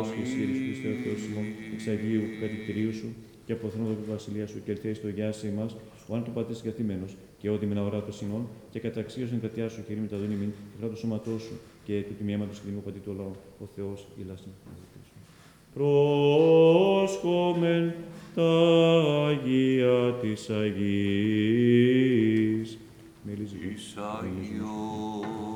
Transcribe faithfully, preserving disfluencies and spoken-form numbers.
και εσύ, Ιησού Χριστέ, ο Θεός ημών, εξ Αγίου κατοικητηρίου σου και αποθρώνοντα τη βασιλεία σου και ελθέει στο γιάσι μας, ο αν του πατής εγκαθημένος και ό,τι με αγορά των συνών και καταξίωσαν κρατιά σου χειρή μεταδόν ημίν, και κράτο σώματό σου και του τιμιέματος και τιμή πατή του λαού, ο Θεός ηλάσιν. Πρόσχομεν τα Αγία της Αγίας. Εις Αγιός.